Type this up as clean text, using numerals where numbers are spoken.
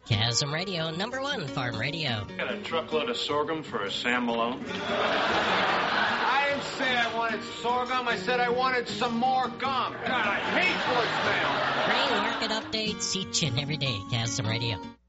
Chasm Radio, #1 farm radio. Got a truckload of sorghum for Sam Malone? I didn't say I wanted sorghum. I said I wanted some more gum. God, I hate voicemail. Grain market updates each and every day. Chasm Radio.